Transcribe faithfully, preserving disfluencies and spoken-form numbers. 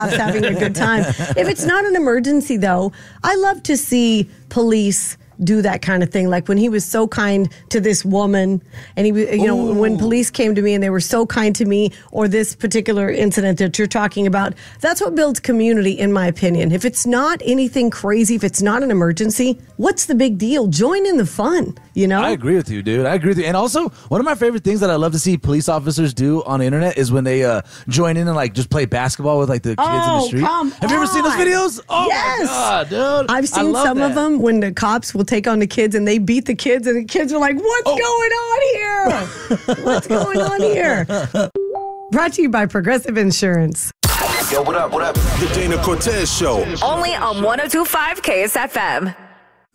having a good time. If it's not an emergency, though, I love to see police do that kind of thing. Like when he was so kind to this woman, and he, you know, Ooh. when police came to me and they were so kind to me, or this particular incident that you're talking about, that's what builds community, in my opinion. If it's not anything crazy, if it's not an emergency, what's the big deal? Join in the fun, you know? I agree with you, dude. I agree with you. And also, one of my favorite things that I love to see police officers do on the internet is when they uh, join in and like just play basketball with like the kids oh, in the street. Come Have you ever seen those on. videos? Oh yes. my God, dude. I've seen some that. of them when the cops will take on the kids and they beat the kids and the kids are like, what's oh. going on here? What's going on here? Brought to you by Progressive Insurance. Yo, what up, what up? The Dana Cortez Show. Only on one oh two point five K S F M.